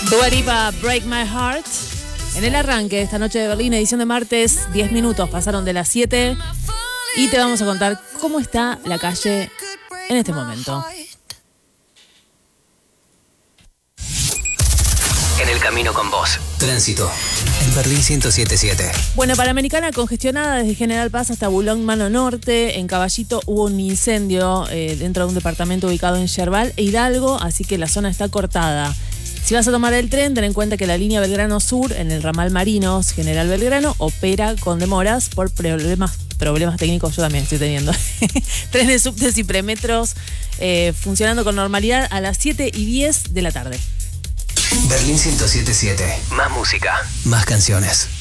Dua Lipa, Break My Heart. En el arranque de esta noche de Berlín, edición de martes, 10 minutos pasaron de las 7 y te vamos a contar cómo está la calle en este momento. En el camino con vos. Tránsito. En Berlín 107.7. Bueno, Panamericana congestionada desde General Paz hasta Boulogne, Mano Norte. En Caballito hubo un incendio dentro de un departamento ubicado en Yerbal e Hidalgo, así que la zona está cortada. Si vas a tomar el tren, ten en cuenta que la línea Belgrano Sur en el ramal Marinos General Belgrano opera con demoras por problemas técnicos. Yo también estoy teniendo. Trenes, subtes y premetros funcionando con normalidad a las 7:10 de la tarde. Berlín 107.7. Más música, más canciones.